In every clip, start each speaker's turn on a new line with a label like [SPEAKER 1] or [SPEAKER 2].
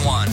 [SPEAKER 1] 101.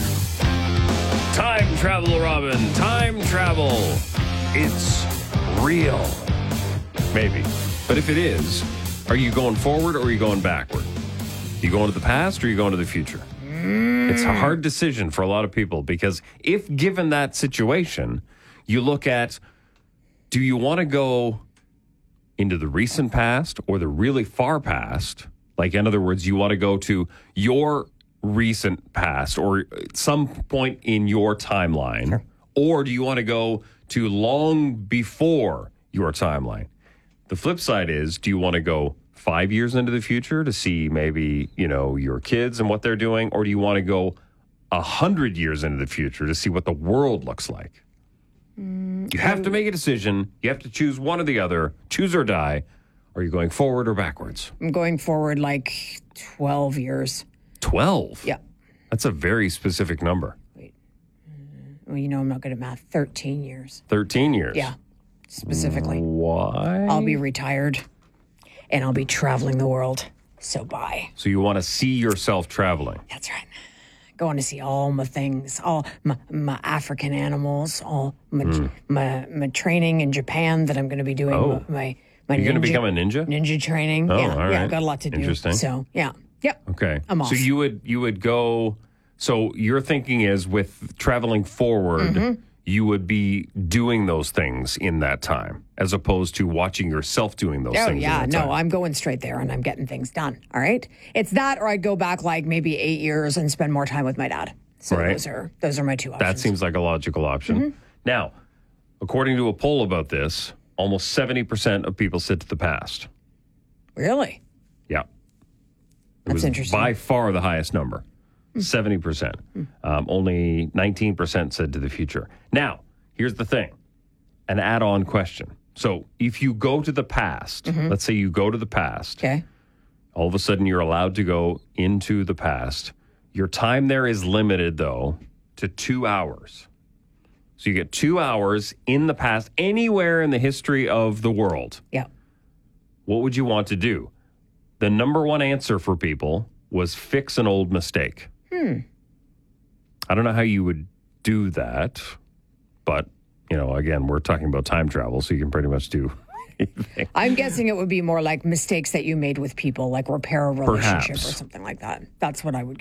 [SPEAKER 2] Time travel, Robin. Time travel. It's real. Maybe. But if it is, are you going forward or are you going backward? You going to the past or are you going to the future? It's a hard decision for a lot of people because if given that situation, you look at, do you want to go into the recent past or the really far past? Like, in other words, you want to go to your recent past or some point in your timeline, sure. Or do you want to go to long before your timeline? The flip side is, do you want to go 5 years into the future to see maybe, your kids and what they're doing? Or do you want to go 100 years into the future to see what the world looks like? You have to make a decision. You have to choose one or the other. Choose or die. Are you going forward or backwards?
[SPEAKER 3] I'm going forward like 12 years.
[SPEAKER 2] 12?
[SPEAKER 3] Yeah.
[SPEAKER 2] That's a very specific number.
[SPEAKER 3] Wait. Well, I'm not good at math. 13 years.
[SPEAKER 2] 13 years?
[SPEAKER 3] Yeah, specifically.
[SPEAKER 2] Why?
[SPEAKER 3] I'll be retired, and I'll be traveling the world. So bye.
[SPEAKER 2] So you want to see yourself traveling?
[SPEAKER 3] That's right. Going to see all my things, all my African animals, all my training in Japan that I'm going to be doing.
[SPEAKER 2] Oh.
[SPEAKER 3] My
[SPEAKER 2] You're going to become a ninja?
[SPEAKER 3] Ninja training.
[SPEAKER 2] Oh,
[SPEAKER 3] yeah,
[SPEAKER 2] all right.
[SPEAKER 3] yeah, I've got a lot to do.
[SPEAKER 2] Interesting.
[SPEAKER 3] So, yeah. Yep.
[SPEAKER 2] Okay.
[SPEAKER 3] I'm off.
[SPEAKER 2] So you would go, so your thinking is with traveling forward, you would be doing those things in that time as opposed to watching yourself doing those things.
[SPEAKER 3] Oh, yeah.
[SPEAKER 2] In that time.
[SPEAKER 3] No, I'm going straight there and I'm getting things done. All right. It's that or I'd go back like maybe 8 years and spend more time with my dad. So
[SPEAKER 2] right.
[SPEAKER 3] those are my two options.
[SPEAKER 2] That seems like a logical option. Now, according to a poll about this, almost 70% of people said to the past.
[SPEAKER 3] Really?
[SPEAKER 2] Yeah.
[SPEAKER 3] That's interesting.
[SPEAKER 2] By far the highest number. 70%. Only 19% said to the future. Now, here's the thing. An add-on question. So if you go to the past, let's say you go to the past.
[SPEAKER 3] Okay.
[SPEAKER 2] All of a sudden you're allowed to go into the past. Your time there is limited, though, to 2 hours. So you get 2 hours in the past, anywhere in the history of the world.
[SPEAKER 3] Yeah.
[SPEAKER 2] What would you want to do? The number one answer for people was fix an old mistake. I don't know how you would do that, but, again, we're talking about time travel, so you can pretty much do anything.
[SPEAKER 3] I'm guessing it would be more like mistakes that you made with people, like repair a relationship
[SPEAKER 2] Perhaps.
[SPEAKER 3] or something like that. That's what I would